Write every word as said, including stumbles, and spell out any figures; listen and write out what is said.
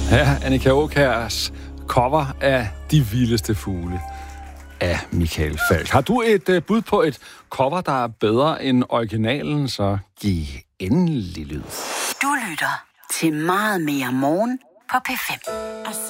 Ja, Annika Aakjærs cover af De Vildeste Fugle af Michael Falch. Har du et uh, bud på et cover, der er bedre end originalen, så giv endelig lyd. Du lytter til Meget Mere Morgen på P fem.